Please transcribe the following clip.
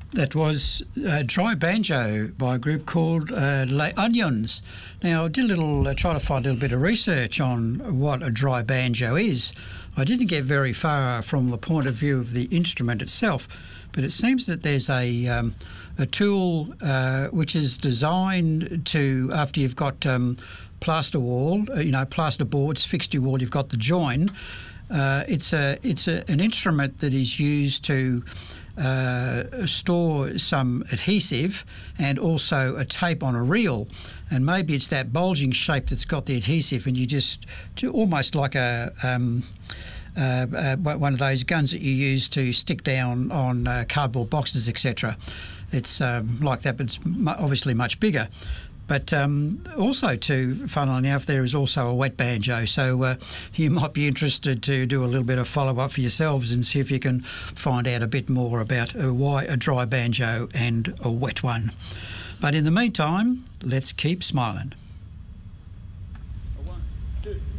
That was Dry Banjo by a group called Les Onions. Now, I did a little, try to find a little bit of research on what a dry banjo is. I didn't get very far from the point of view of the instrument itself, but it seems that there's a tool which is designed to, after you've got plaster wall, plaster boards fixed to your wall, you've got the join. It's an instrument that is used to store some adhesive and also a tape on a reel, and maybe it's that bulging shape that's got the adhesive, and you just do almost like one of those guns that you use to stick down on cardboard boxes, etc. It's like that, but it's obviously much bigger. But also, funnily enough, there is also a wet banjo. So you might be interested to do a little bit of follow-up for yourselves and see if you can find out a bit more about why a dry banjo and a wet one. But in the meantime, let's keep smiling. 1, 2.